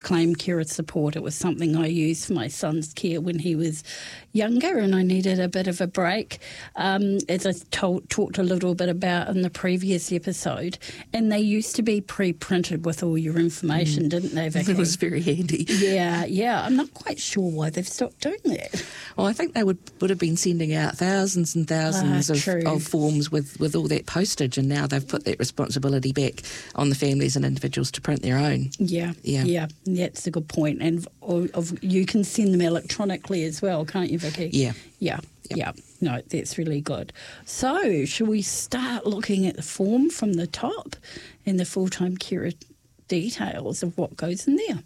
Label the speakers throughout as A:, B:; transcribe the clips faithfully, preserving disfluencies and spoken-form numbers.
A: claim carer support. It was something I used for my son's care when he was younger and I needed a bit of a break, um, as I told, talked a little bit about in the previous episode. And they used to be pre-printed with all your information, mm. didn't they, Vicky?
B: It was very handy.
A: Yeah, yeah. I'm not quite sure why they've stopped doing that.
B: Well, I think they would, would have been sending out thousands and thousands
A: Ah,
B: of, of forms with, with all that postage, and now they've put that responsibility back on the families and individuals to print their own.
A: Yeah,
B: yeah,
A: yeah. That's a good point. And of, of, you can send them electronically as well, can't you, Vicky?
B: Yeah.
A: Yeah,
B: yep.
A: yeah. No, that's really good. So, shall we start looking at the form from the top and the full-time carer details of what goes in there?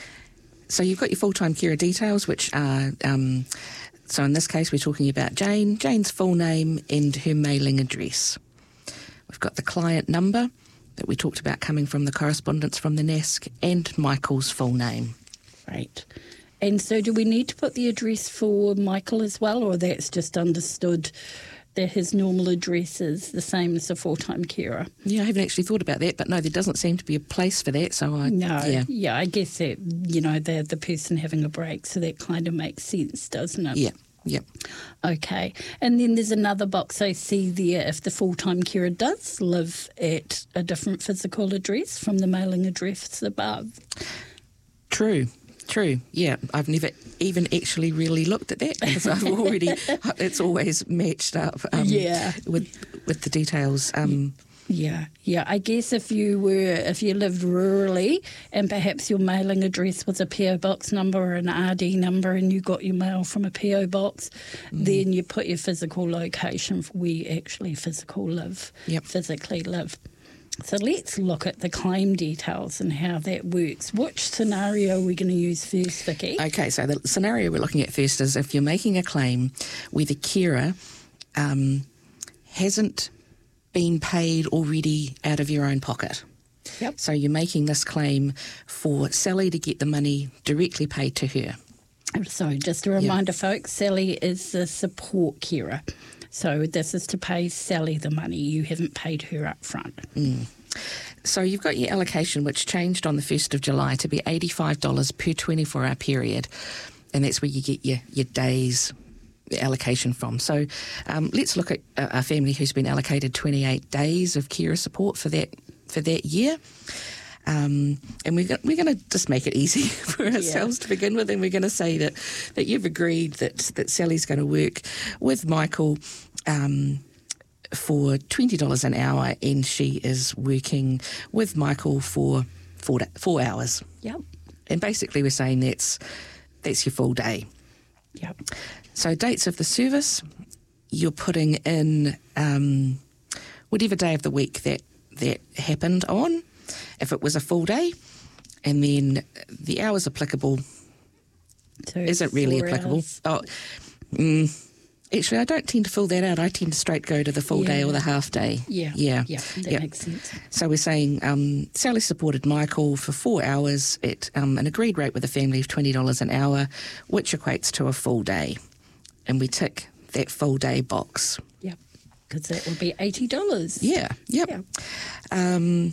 B: So you've got your full-time carer details, which are, um, so in this case we're talking about Jane, Jane's full name and her mailing address. We've got the client number that we talked about coming from the correspondence from the N A S C, and Michael's full name.
A: Right. And so do we need to put the address for Michael as well, or that's just understood that his normal address is the same as a full-time carer?
B: Yeah, I haven't actually thought about that, but no, there doesn't seem to be a place for that, so I...
A: No,
B: yeah,
A: yeah I guess that, you know, they're the person having a break, so that kind of makes sense, doesn't it?
B: Yeah. Yep.
A: Okay. And then there's another box I see there if the full-time carer does live at a different physical address from the mailing address above.
B: True. True, yeah. I've never even actually really looked at that because I've already, it's always matched up um,
A: yeah.
B: with with the details. Um,
A: yeah, yeah. I guess if you were, if you lived rurally and perhaps your mailing address was a P O box number or an R D number and you got your mail from a P O box, mm. then you put your physical location for where you actually physical live,
B: yep.
A: physically live. So let's look at the claim details and how that works. Which scenario are we going to use first, Vicky?
B: Okay, so the scenario we're looking at first is if you're making a claim where the carer um, hasn't been paid already out of your own pocket.
A: Yep.
B: So you're making this claim for Sally to get the money directly paid to her.
A: So just a reminder,
B: yep.
A: folks, Sally is the support carer. So this is to pay Sally the money. You haven't paid her up front.
B: Mm. So you've got your allocation, which changed on the first of July to be eighty-five dollars per twenty-four hour period. And that's where you get your, your days allocation from. So um, let's look at a, a family who's been allocated twenty-eight days of carer support for that for that year. Um, and we're, we're going to just make it easy for ourselves yeah. to begin with, and we're going to say that, that you've agreed that, that Sally's going to work with Michael um, for twenty dollars an hour, and she is working with Michael for four, four hours.
A: Yep.
B: And basically we're saying that's, that's your full day.
A: Yep.
B: So dates of the service, you're putting in um, whatever day of the week that, that happened on. If it was a full day, and then the hours applicable
A: so
B: isn't really applicable.
A: Hours.
B: Oh, mm, actually, I don't tend to fill that out. I tend to straight go to the full
A: yeah.
B: day or the half day.
A: Yeah,
B: yeah,
A: yeah, that
B: yeah.
A: makes sense.
B: So we're saying um, Sally supported Michael for four hours at um, an agreed rate with a family of twenty dollars an hour, which equates to a full day, and we tick that full day box.
A: Yep, because that would be eighty dollars.
B: Yeah, yep.
A: Yeah.
B: Um,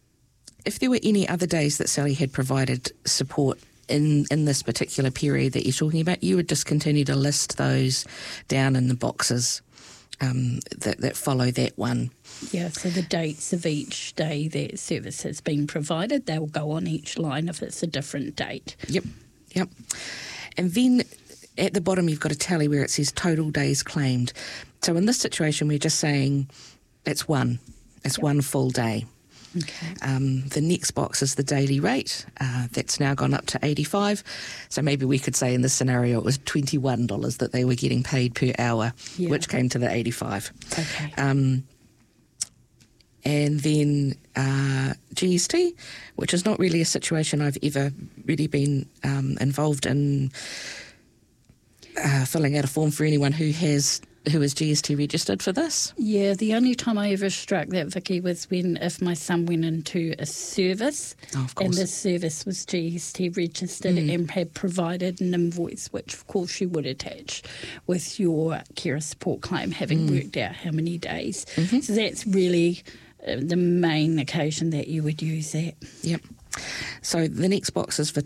B: If there were any other days that Sally had provided support in, in this particular period that you're talking about, you would just continue to list those down in the boxes um, that, that follow that one.
A: Yeah, so the dates of each day that service has been provided, they'll go on each line if it's a different date.
B: Yep, yep. And then at the bottom you've got a tally where it says total days claimed. So in this situation we're just saying it's one. It's yep. one full day.
A: Okay.
B: Um, the next box is the daily rate. Uh, that's now gone up to eighty-five. So maybe we could say in this scenario it was twenty-one dollars that they were getting paid per hour,
A: yeah.
B: which came to the eighty-five.
A: Okay.
B: Um, and then uh, G S T, which is not really a situation I've ever really been um, involved in uh, filling out a form for anyone who has who is G S T registered for this.
A: Yeah, the only time I ever struck that, Vicky, was when if my son went into a service
B: oh, of course.
A: and the service was G S T registered mm. and had provided an invoice, which of course you would attach with your carer support claim, having mm. worked out how many days. Mm-hmm. So that's really uh, the main occasion that you would use that.
B: Yep. So the next box is for